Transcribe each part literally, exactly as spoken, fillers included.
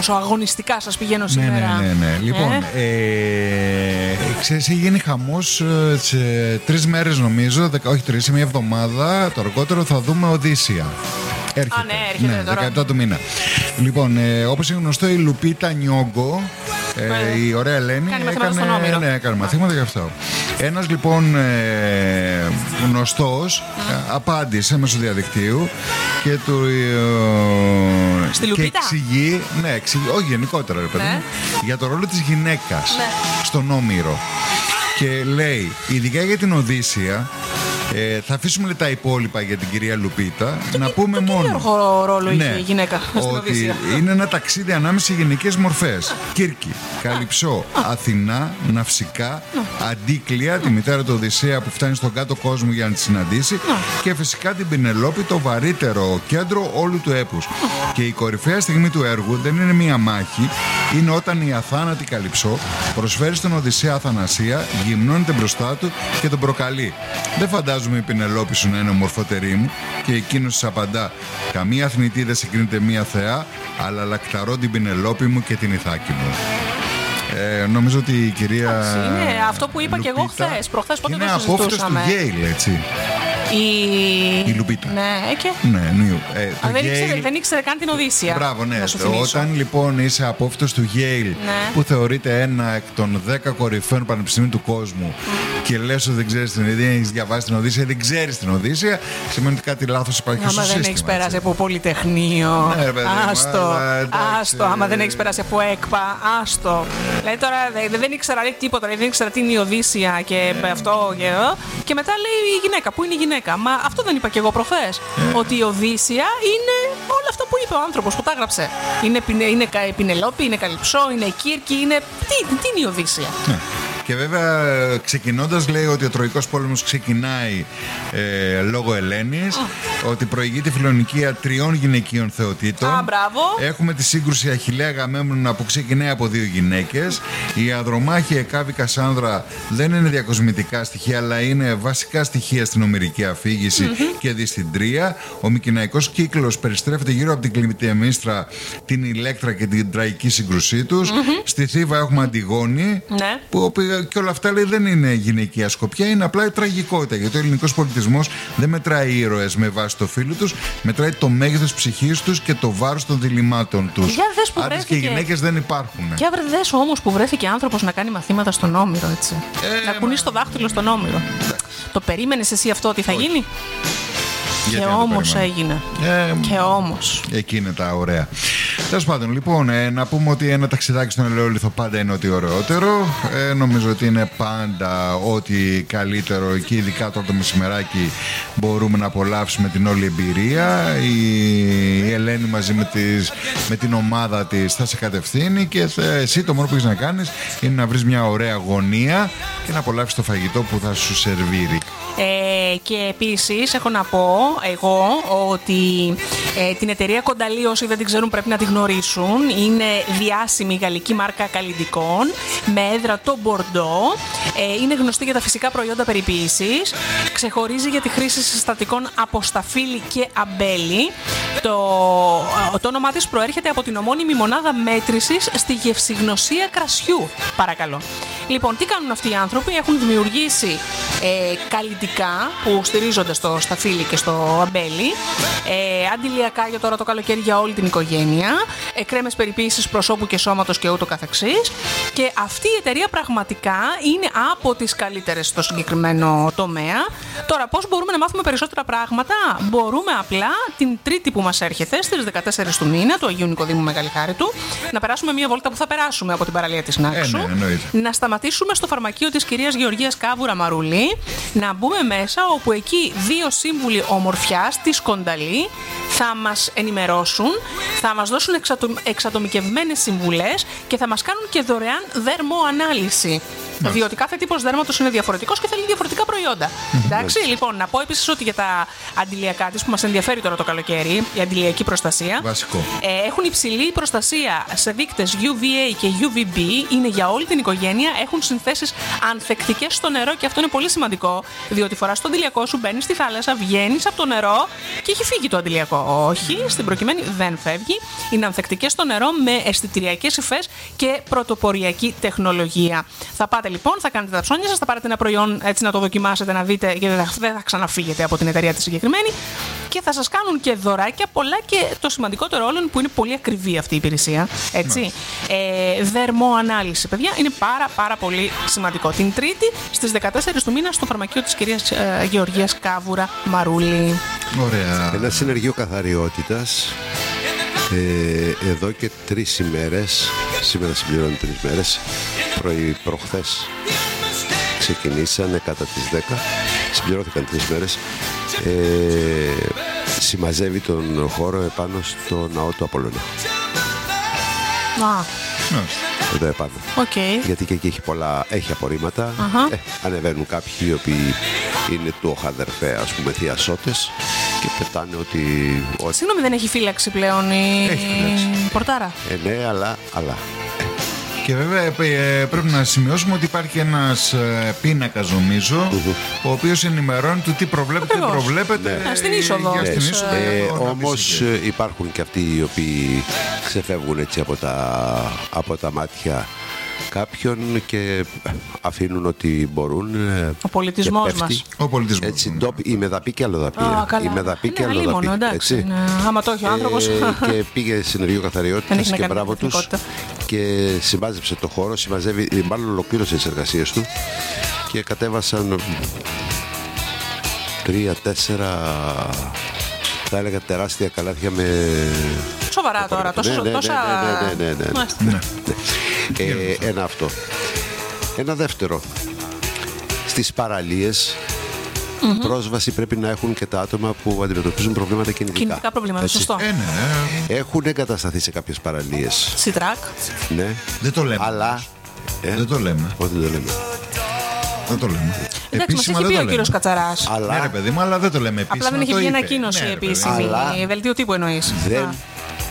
πόσο αγωνιστικά σας πηγαίνω σήμερα. Ναι, ναι, ναι. Λοιπόν, ε? Ε, ξέρεις, γίνει χαμός σε τρεις μέρες νομίζω, δεκα, όχι τρεις, σε μια εβδομάδα. Το αργότερο θα δούμε Οδύσσια. Έρχεται. Α, ναι, έρχεται ναι, τώρα. δεκαεπτά του μήνα. Λοιπόν, ε, όπως είναι γνωστό, η Λουπίτα Νιόγκο, ε, η ωραία Ελένη, κάνει έκανε, ναι, έκανε μαθήματα γι' αυτό. Ένας λοιπόν ε, γνωστός mm. ε, απάντησε μέσω διαδικτύου και του ε, Στη και Λουπίτα. εξηγεί, ναι, εξηγεί, όχι γενικότερα ρε παιδί, ναι. για το ρόλο της γυναίκας ναι. στον Όμηρο. Και λέει, ειδικά για την Οδύσσια, Ε, θα αφήσουμε τα υπόλοιπα για την κυρία Λουπίτα. Το να τι, πούμε το μόνο. Κύριο ρόλο ναι, είχε η γυναίκα στην Οδύσσια. Είναι ένα ταξίδι ανάμεσα σε γυναικές μορφές. Κύρκη, Καλυψό, Αθηνά, Ναυσικά, Αντίκλεια, τη μητέρα του Οδυσσέα που φτάνει στον κάτω κόσμο για να τη συναντήσει. Και φυσικά την Πινελόπη, το βαρύτερο κέντρο όλου του έπους. Και η κορυφαία στιγμή του έργου δεν είναι μία μάχη. Είναι όταν η αθάνατη Καλυψό προσφέρει στον Οδυσσέα αθανασία, γυμνώνεται μπροστά του και τον προκαλεί. Δεν φαντάζομαι η Πινελόπη σου να είναι ομορφότερη μου. Και εκείνος της απαντά: καμία αθνητή δεν συγκρίνεται μία θεά, αλλά λακταρώ την Πινελόπη μου και την Ιθάκη μου. Ε, νομίζω ότι η κυρία. Είναι αυτό που είπα Λουπίτα, και εγώ χθες. Προχθές πότε το συζητούσαμε. Είναι απόφυτος του Γκέιλ, έτσι. Η... η Λουπίτα. Ναι, και. Ναι, ναι, ε, Α, δεν, ήξερε, δεν ήξερε καν την Οδύσσια. Μπράβο, ναι. Όταν λοιπόν είσαι απόφυτος του Yale, ναι. που θεωρείται ένα εκ των δέκα κορυφαίων πανεπιστημίων του κόσμου, mm. και λες ότι δεν ξέρεις την Οδύσσια, έχεις διαβάσει την Οδύσσια, δεν ξέρεις την Οδύσσια, σημαίνει ότι κάτι λάθος υπάρχει στο σύστημα. Άμα δεν έχεις περάσει από Πολυτεχνείο, ναι, παιδί, άστο, αλλά, άστο. Άμα δεν έχεις περάσει από ΕΚΠΑ, άστο. Δηλαδή τώρα δεν, δεν ήξερα λέει, τίποτα, δεν ήξερα τι είναι η Οδύσσια και αυτό και εδώ. Και μετά λέει η γυναίκα, πού είναι η γυναίκα. Μα αυτό δεν είπα και εγώ προχθές. Ε. Ότι η Οδύσσια είναι όλα αυτά που είπε ο άνθρωπος που τα έγραψε. Είναι, είναι Πινελόπη, είναι Καλυψό, είναι Κύρκη, είναι. Τι, τι είναι η Οδύσσια. Ε. Και βέβαια ξεκινώντας λέει ότι ο Τροϊκός πόλεμος ξεκινάει ε, λόγω Ελένης, oh. ότι προηγεί τη φιλονικία τριών γυναικείων θεοτήτων. Ah, μπράβο. Έχουμε τη σύγκρουση Αχιλλέα Αγαμέμνονα που ξεκινάει από δύο γυναίκες. Η Ανδρομάχη Εκάβη Κασάνδρα δεν είναι διακοσμητικά στοιχεία, αλλά είναι βασικά στοιχεία στην ομηρική αφήγηση mm-hmm. και δυστυντρία. Ο Μικηναϊκός κύκλος περιστρέφεται γύρω από την Κλιμητιαμίστρα, την Ηλέκτρα και την τραγική σύγκρουσή τους. Mm-hmm. Στη Θήβα έχουμε Αντιγόνη, ναι. που και όλα αυτά λέει δεν είναι γυναικεία σκοπιά, είναι απλά η τραγικότητα. Γιατί ο ελληνικός πολιτισμός δεν μετράει ήρωες με βάση το φύλο τους, μετράει το μέγεθος ψυχής τους και το βάρος των διλημάτων τους. Άντρες και γυναίκες δεν υπάρχουν. Για βρε δες όμως που βρέθηκε άνθρωπος να κάνει μαθήματα στον Όμηρο, έτσι. Ε, να κουνήσει το δάχτυλο στον Όμηρο. Ε. Το περίμενες εσύ αυτό ότι θα όχι. γίνει? Γιατί και όμως έγινε. Ε, και όμως. Εκεί είναι τα ωραία. Τέλος πάντων, λοιπόν, ε, να πούμε ότι ένα ταξιδάκι στον ελαιόλιθο πάντα είναι ό,τι ωραιότερο. Ε, νομίζω ότι είναι πάντα ό,τι καλύτερο και ειδικά τώρα το μεσημεράκι μπορούμε να απολαύσουμε την όλη εμπειρία. Η, η Ελένη μαζί με, τις, με την ομάδα της θα σε κατευθύνει και θε, εσύ το μόνο που έχεις να κάνεις είναι να βρεις μια ωραία γωνία και να απολαύσεις το φαγητό που θα σου σερβίρει. Ε, και επίσης έχω να πω εγώ ότι ε, την εταιρεία Κονταλή, όσοι δεν την ξέρουν πρέπει να τη γνωρίσουν. Είναι διάσημη γαλλική μάρκα καλλυντικών με έδρα το Μπορντό. Ε, είναι γνωστή για τα φυσικά προϊόντα περιποίησης. Ξεχωρίζει για τη χρήση συστατικών από σταφύλι και αμπέλι. Το, το όνομά της προέρχεται από την ομώνυμη μονάδα μέτρησης στη γευσηγνωσία κρασιού. Παρακαλώ. Λοιπόν, τι κάνουν αυτοί οι άνθρωποι? Έχουν δημιουργήσει ε, καλλιτικά που στηρίζονται στο σταφύλι και στο αμπέλι, ε, αντιλιακά για τώρα το καλοκαίρι για όλη την οικογένεια, ε, κρέμες περιποίησης προσώπου και σώματος και ούτω καθεξής. Και αυτή η εταιρεία πραγματικά είναι από τις καλύτερες στο συγκεκριμένο τομέα. Τώρα, πώς μπορούμε να μάθουμε περισσότερα πράγματα? Μπορούμε απλά την Τρίτη που μας έρχεται, στις δεκατέσσερις του μήνα, του Αγίου Νικοδήμου Μεγάλη Χάριτου, να περάσουμε μια βόλτα που θα περάσουμε από την παραλία της Νάξου. Ε, ναι, να σταματήσουμε στο φαρμακείο της κυρίας Γεωργίας Κάβουρα Μαρούλη, να μπούμε μέσα, όπου εκεί δύο σύμβουλοι ομορφιάς της Κονταλή θα μας ενημερώσουν, θα μας δώσουν εξατο... εξατομικευμένες συμβουλές και θα μας κάνουν και δωρεάν δερμοανάλυση. Διότι κάθε τύπος δέρματος είναι διαφορετικός και θέλει διαφορετικά προϊόντα. Εντάξει, λοιπόν, να πω επίσης ότι για τα αντιλιακά της που μας ενδιαφέρει τώρα το καλοκαίρι, η αντιλιακή προστασία. Βασικό. Ε, έχουν υψηλή προστασία σε δείκτες γιου βι έι και γιου βι μπι, είναι για όλη την οικογένεια, έχουν συνθέσεις ανθεκτικές στο νερό και αυτό είναι πολύ σημαντικό, διότι φοράς το αντιλιακό σου, μπαίνεις στη θάλασσα, βγαίνεις από το νερό και έχει φύγει το αντιλιακό. Όχι, στην προκειμένη δεν φεύγει. Είναι ανθεκτικές στο νερό με αισθητηριακές υφές και πρωτοποριακή τεχνολογία. Θα πάτε λοιπόν, θα κάνετε τα ψώνια σας, θα πάρετε ένα προϊόν έτσι να το δοκιμάσετε, να δείτε, γιατί δεν θα ξαναφύγετε από την εταιρεία τη συγκεκριμένη και θα σας κάνουν και δωράκια πολλά και το σημαντικότερο όλων που είναι πολύ ακριβή αυτή η υπηρεσία. Έτσι. Ε, δερμοανάλυση, παιδιά, είναι πάρα πάρα πολύ σημαντικό. Την Τρίτη στις δεκατέσσερις του μήνα στο φαρμακείο της κυρίας ε, Γεωργίας Κάβουρα Μαρούλη. Ωραία. Ένα συνεργείο καθαριότητας. Ε, εδώ και τρεις ημέρες, σήμερα συμπληρώνει τρεις μέρες, πρωί προχθές ξεκινήσανε κατά τις δέκα, συμπληρώθηκαν τρεις μέρες, ε, συμμαζεύει τον χώρο επάνω στο ναό του Απόλλωνα. Α, εδώ επάνω. okay. Γιατί και εκεί έχει πολλά, έχει απορρίμματα. Uh-huh. Ε, ανεβαίνουν κάποιοι οι οποίοι είναι του οχαδερφέ, ας πούμε, θειασότες και πετάνε ότι... ότι... Συγγνώμη, δεν έχει φύλαξη πλέον η Έχει φύλαξη. πορτάρα. Ε, ναι, αλλά... αλλά. Και βέβαια ε, πρέπει να σημειώσουμε ότι υπάρχει ένας ε, πίνακας, νομίζω, ο οποίος ενημερώνει του τι προβλέπεται, τι προβλέπεται. Ναι. Στην είσοδο. Για στην Ναι. είσοδο. Ε, να το όμως πεις ε, υπάρχουν και αυτοί οι οποίοι ξεφεύγουν έτσι από τα, από τα μάτια κάποιον και αφήνουν ότι μπορούν. Ο πολιτισμός και πέφτει. μας. Ο πολιτισμός. Έτσι, ντόπι, η μεδαπή και αλλοδαπή. Α, καλά. Η μεδαπή και Ναι, αλλοδαπή. αλίμονο, εντάξει. έτσι. Ναι. Άμα το έχει ο άνθρωπος. Ε, και πήγε συνεργείο Δεν έχει καθαριότητας να και κάνει μπράβο με την τους εθνικότητα. και συμμάζεψε το χώρο, συμμαζεύει, μάλλον ολοκλήρωσε τις εργασίες του και κατέβασαν τρία, τέσσερα, θα έλεγα τεράστια καλάθια με... Σοβαρά τώρα, τόσο, ναι, ναι, τόσα... ναι, ναι, ναι, ναι, ναι. Μάλιστα. Ναι. Ε, ένα αυτό. Ένα δεύτερο. Στις παραλίες Mm-hmm. πρόσβαση πρέπει να έχουν και τα άτομα που αντιμετωπίζουν προβλήματα κινητικά. Κινητικά προβλήματα, Έτσι. σωστό. Ε, ναι. Έχουν εγκατασταθεί σε κάποιες παραλίες. Σιτράκ. Ναι. Δεν το λέμε. Αλλά. Ε, Δεν το λέμε. όχι, δεν το λέμε. Δεν το λέμε. Εντάξει, μας Επίσημα έχει δεν πει το ο κύριος λέμε. Κατσαράς. Αλλά Ναι, ρε παιδί μου, αλλά δεν το λέμε επίσημα. Απλά δεν έχει το βγει είπε. ανακοίνωση Ναι, ρε παιδί μου. επίσημη. Αλλά- Δελτίο τύπου εννοείς. δεν Α.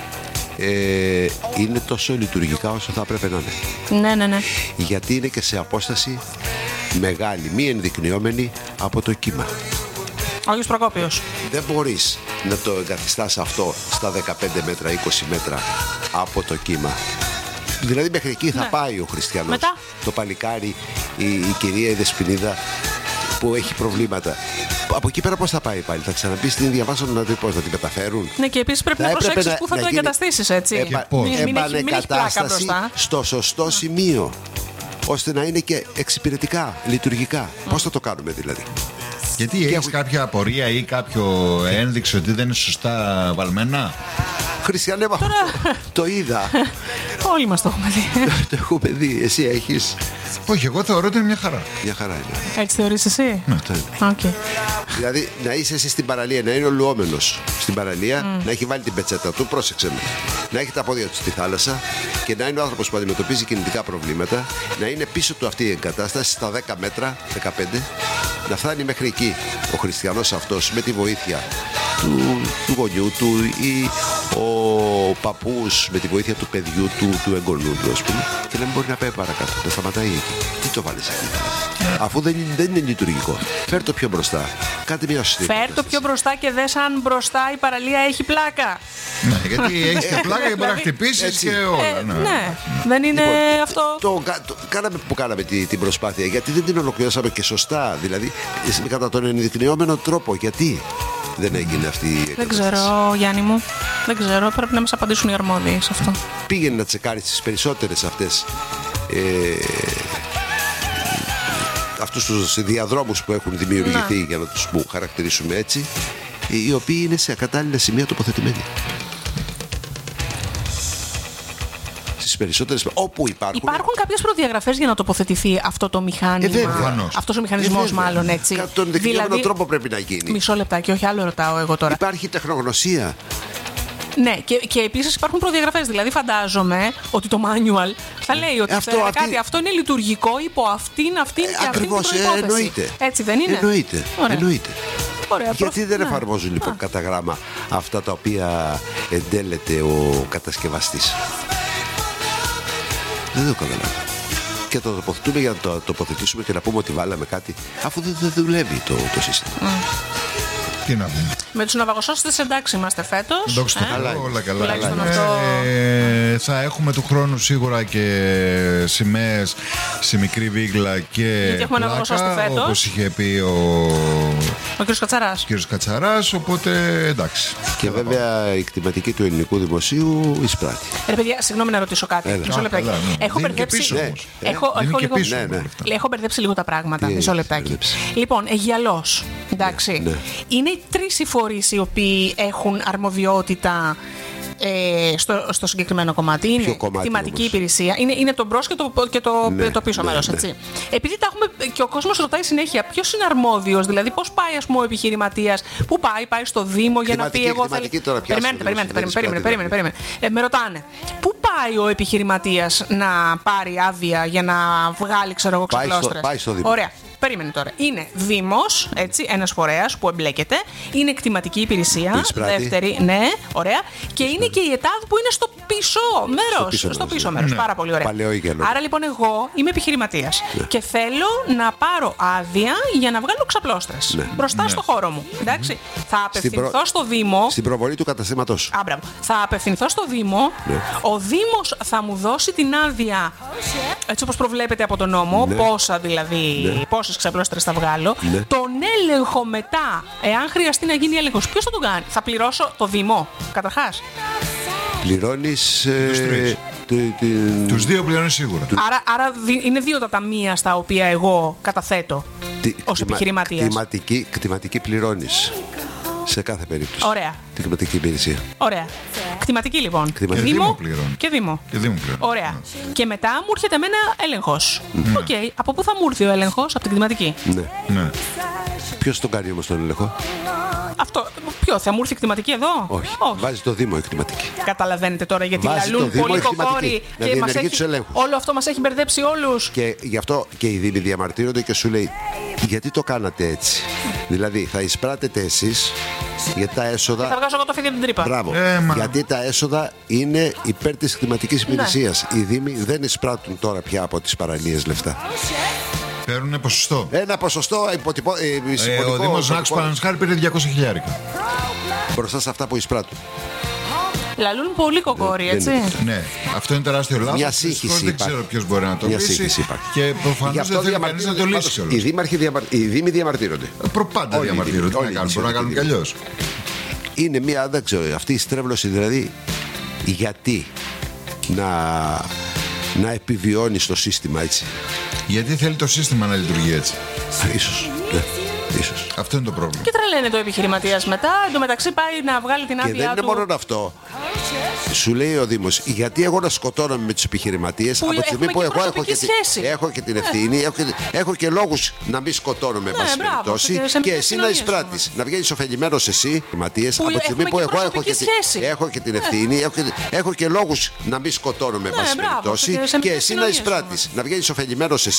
ε, είναι τόσο λειτουργικά όσο θα έπρεπε να είναι. Ναι, ναι, ναι. Γιατί είναι και σε απόσταση μεγάλη, μη ενδεικνυόμενη από το κύμα. Ο Άγιος Προκόπιος. Δεν μπορείς να το εγκαθιστάς αυτό στα δεκαπέντε μέτρα, είκοσι μέτρα από το κύμα. Δηλαδή μέχρι εκεί θα Ναι. πάει ο χριστιανός. Μετά. Το παλικάρι, η, η κυρία, η δεσποινίδα που έχει προβλήματα. Από εκεί πέρα πώς θα πάει πάλι, θα ξαναμπεί στην ίδια βάσο να δει πώς θα την μεταφέρουν. Ναι, και επίσης πρέπει Θα να έπρεπε προσέξεις να- πού θα να το γίνει εγκαταστήσεις, έτσι. Επα- πώς. Μην, μην, έχει, μην έχει πλάκα επανεκατάσταση μπροστά. στο σωστό σημείο, ώστε να είναι και εξυπηρετικά, λειτουργικά. Πώς θα το κάνουμε δηλαδή. Γιατί Και έχεις έχουν- κάποια απορία ή κάποιο ένδειξη ότι δεν είναι σωστά βαλμένα. Χριστιανέ, μα, το είδα. Όλοι μας το έχουμε δει. Το έχουμε δει. Εσύ έχεις. Όχι, εγώ θεωρώ ότι είναι μια χαρά. Μια χαρά είναι. Έτσι θεωρείς εσύ. Αυτό είναι. Οκ. Δηλαδή να είσαι εσύ στην παραλία, να είναι ο λουόμενος στην παραλία, να έχει βάλει την πετσέτα του, πρόσεξε με. Να έχει τα πόδια του στη θάλασσα και να είναι ο άνθρωπος που αντιμετωπίζει κινητικά προβλήματα, να είναι πίσω του αυτή η εγκατάσταση στα δέκα μέτρα, δεκαπέντε, να φτάνει μέχρι εκεί ο χριστιανός αυτός με τη βοήθεια του, του γονιού του ή ο παππούς με τη βοήθεια του παιδιού του, του εγγονού του, ας πούμε, και να μην μπορεί να πάει παρακάτω. Να σταματάει εκεί. Τι το βάλεις εκεί. Αφού δεν, είναι- δεν είναι λειτουργικό. Φέρ το πιο μπροστά. Κάντε μια σωστή. Φέρ το κατάσταση. πιο μπροστά και δες αν μπροστά η παραλία έχει πλάκα. Ναι, γιατί έχεις και πλάκα και μπορεί να χτυπήσεις Έτσι. και όλα. Ε, ναι. ναι, δεν είναι Λοιπόν, αυτό. Το, κα- το, κάναμε που κάναμε τη- την προσπάθεια, γιατί δεν την ολοκληρώσαμε και σωστά. Δηλαδή, ε, κατά τον ενδεικνυόμενο τρόπο. Γιατί δεν έγινε αυτή η Δεν εγκατάσταση. ξέρω, Γιάννη μου. Δεν ξέρω, πρέπει να μας απαντήσουν οι αρμόδιοι σε αυτό. Πήγαινε να τσεκάρεις τις περισσότερες αυτές ε, αυτούς τους διαδρόμους που έχουν δημιουργηθεί, Ναι. για να τους που χαρακτηρίσουμε έτσι, οι οποίοι είναι σε ακατάλληλα σημεία τοποθετημένοι. Στις περισσότερες, όπου υπάρχουν. Υπάρχουν κάποιες προδιαγραφές για να τοποθετηθεί αυτό το Ε, μηχάνημα. βέβαια. Προφανώς. Αυτός ο μηχανισμός, Ε, βέβαια. μάλλον έτσι. Κατά τον ενδεικνυόμενο τρόπο πρέπει να γίνει. Μισό λεπτάκι, όχι άλλο ρωτάω εγώ τώρα. Υπάρχει τεχνογνωσία. Ναι, και, και επίσης υπάρχουν προδιαγραφές. Δηλαδή, φαντάζομαι ότι το manual θα λέει ότι αυτό, αυτό, αυτή... κάτι, αυτό είναι λειτουργικό υπό αυτήν, αυτήν και αυτήν ακριβώς, την προϋπόθεση. εννοείται. Έτσι δεν είναι? Εννοείται. εννοείται. Ωραία, Γιατί δεν ναι. εφαρμόζουν λοιπόν Α. κατά γράμμα αυτά τα οποία εντέλεται ο κατασκευαστής? Δεν το καταλαβαίνω. Και το τοποθετούμε για να το τοποθετήσουμε και να πούμε ότι βάλαμε κάτι, αφού δεν, δεν δουλεύει το, το σύστημα. Mm. Τι να πούμε. Με τους ναυαγοσώστες εντάξει είμαστε φέτος. Δόξα τω ε? Θεώ, όλα καλά. Τουλάχιστον Ε, αυτό. ε, θα έχουμε του χρόνου σίγουρα και σημαίες σε μικρή βίγλα και Γιατί έχουμε ναυαγοσώστη πλάκα, φέτος. όπως είχε πει ο Ο κ. Κατσαράς. κύριος Κατσαράς, οπότε εντάξει. Και βέβαια η κτηματική του ελληνικού δημοσίου εισπράττει. Ρε παιδιά, συγγνώμη να ρωτήσω κάτι. Έλα. Μισό Α, λεπτάκι. καλά, ναι. Έχω Δίνει και μπερδέψει. πίσω Ναι. όμως. Έχω, Δίνει έχω, και λίγο... πίσω Ναι, ναι. όλα αυτά. Έχω μπερδέψει λίγο τα πράγματα. Τι Μισό έχεις λεπτάκι. μπερδέψει? Λοιπόν, Αιγιαλός. Εντάξει. Ναι. Είναι οι τρεις οι φορείς οι οποίοι έχουν αρμοδιότητα ε, στο, στο συγκεκριμένο κομμάτι. Είναι Ποιο κομμάτι κτηματική όμως? υπηρεσία. Είναι, είναι το μπρος και το, και το, Ναι, το πίσω ναι, μέρος. ναι. Έτσι. Επειδή τα έχουμε και ο κόσμος ρωτάει συνέχεια ποιος είναι αρμόδιος, δηλαδή πώς πάει ας πούμε, ο επιχειρηματίας, πού πάει, πάει στο Δήμο για να πει Κτηματική, εγώ. κτηματική τώρα πιάσε Περιμένετε, το περιμένετε, δημόσιο, περιμένετε, δεν περίμενε, περίμενε, περίμενε. Ε, με ρωτάνε, πού πάει ο επιχειρηματίας να πάρει άδεια για να βγάλει, ξέρω εγώ, Πάει στο- ξεπλώστρες? πάει στο Δήμο. Ωραία. Περίμενε τώρα. Είναι Δήμος, έτσι, ένας φορέας που εμπλέκεται. Είναι κτηματική υπηρεσία. Που εισπράττει. Δεύτερη, ναι, ωραία. Και είναι και η ΕΤΑΔ που είναι στο πίσω μέρος. πίσω Στο μέρος, πίσω ναι. μέρος. Ναι. Πάρα πολύ ωραία. Παλαιό Ήγελο. Άρα λοιπόν, εγώ είμαι επιχειρηματίας και θέλω να πάρω άδεια για να βγάλω ξαπλώστρες Ναι. μπροστά Ναι. στο χώρο μου. Εντάξει. Θα απευθυνθώ προ- στο Δήμο. Στην προβολή του καταστήματος. Α, μπράβο. Θα απευθυνθώ στο Δήμο. Ναι. Ο Δήμος θα μου δώσει την άδεια έτσι όπως προβλέπεται από τον νόμο. Ναι. Πόσα δηλαδή, Ναι. πόσες ξαπλώστρες θα βγάλω. Ναι. Τον έλεγχο μετά, εάν χρειαστεί να γίνει έλεγχος, ποιος θα τον κάνει? Θα πληρώσω το Δήμο, καταρχάς. Πληρώνεις Τους ε, τρεις. τη- την- Τους δύο πληρώνει σίγουρα. Άρα, άρα δι- είναι δύο τα ταμεία στα οποία εγώ καταθέτω τη- ως κτημα- επιχειρηματίας. κτηματική, κτηματική πληρώνεις σε κάθε περίπτωση. Ωραία. Την κτηματική υπηρεσία. Ωραία. Κτηματική λοιπόν. Κτηματική. Και Δήμο πληρώνει. Και Δήμο. Και Δήμο πληρώνει. Ωραία. Ναι. Και μετά μου έρχεται εμένα έλεγχος. Οκ. Από πού θα μου έρθει ο έλεγχος? Από την κτηματική. Ναι. Ναι. Ποιος τον κάνει όμως τον έλεγχο? Αυτό. Ποιο, θα μου έρθει η κτηματική εδώ? Όχι. Βάζει το Δήμο η κτηματική. Καταλαβαίνετε τώρα γιατί Βάζει το λαλούν Δήμο πολύ η κτηματική. κοκόροι Να και μας διενεργεί έχει, τους ελέγχους. όλο αυτό μας έχει μπερδέψει όλους. Και γι' αυτό και οι Δήμοι διαμαρτύρονται και σου λέει γιατί το κάνατε έτσι. Δηλαδή θα εισπράτετε εσείς γιατί τα Θα έσοδα. βγάζω εγώ το φίδι από την τρύπα. Μπράβο. Ε, μα. Γιατί τα έσοδα είναι υπέρ της κλιματικής υπηρεσίας. Οι Δήμοι δεν εισπράττουν τώρα πια από τις παραλίες λεφτά. Παίρνουν ποσοστό. Ένα ποσοστό υποτυπώ, ε, Ε, συμπολικό, ο Δήμος Νάκος υποτυπώ, Παρανασχάρη πήρε διακόσια χιλιάρικα. μπροστά σε αυτά που εισπράττουν. Λαλούν πολύ κοκόροι, Δεν έτσι. είναι. Ναι, αυτό είναι τεράστιο λάθος. Μια Δυστυχώς σύγχυση δεν υπάρχει. ξέρω ποιος μπορεί να το Μια λύσει. σύγχυση υπάρχει. Και Γι' προφανώς αυτό δεν θέλει κανείς να το διαμαρτύρονται. λύσει Πάντως, Οι κιόλας. Δήμαρχοι διαμαρ... οι Δήμοι διαμαρτύρονται. Προπάντα Όλοι οι διαμαρτύρονται. Δήμοι, Τι να όλοι οι κάνουν, μπορούν να κάνουν κι Δήμοι. αλλιώς. Είναι μια, δεν ξέρω, αυτή η στρέβλωση δηλαδή γιατί να, να επιβιώνει στο σύστημα έτσι. Γιατί θέλει το σύστημα να λειτουργεί έτσι. Ίσως, ναι, ίσως. Αυτό είναι το πρόβλημα. Και τρελαίνεται ο επιχειρηματίας μετά. Εν τω μεταξύ πάει να βγάλει την Και δεν άδειά είναι του. μόνο αυτό. Σου λέει ο Δήμος, γιατί εγώ να σκοτώνομαι με τους επιχειρηματίες Που από τη στιγμή έχουμε που και εγώ έχω και, προσωπική τη- σχέση. έχω και την ευθύνη, έχω και, έχω και λόγους να μην σκοτώνομαι, εν πάση μπράβο, περιπτώσει, και σε και μικρές εσύ να κοινωνίες εισπράττεις. Να βγαίνεις ωφελημένος εσύ, επιχειρηματίες, Που από τη στιγμή έχουμε που και εγώ έχω και, προσωπική τη- σχέση. έχω και την ευθύνη, έχω και, έχω και λόγους να μην σκοτώνομαι, εν Ναι, πάση μπράβο, περιπτώσει, και σε και μικρές εσύ να κοινωνίες εισπράττεις. Να βγαίνεις ωφελημένος